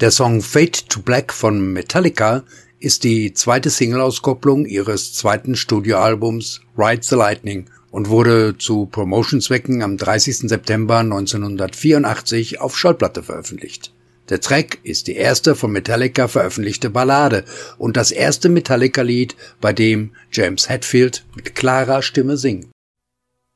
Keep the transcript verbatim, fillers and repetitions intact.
Der Song Fade to Black von Metallica ist die zweite Single-Auskopplung ihres zweiten Studioalbums Ride the Lightning und wurde zu Promotion-Zwecken am dreißigsten September neunzehnhundertvierundachtzig auf Schallplatte veröffentlicht. Der Track ist die erste von Metallica veröffentlichte Ballade und das erste Metallica-Lied, bei dem James Hetfield mit klarer Stimme singt.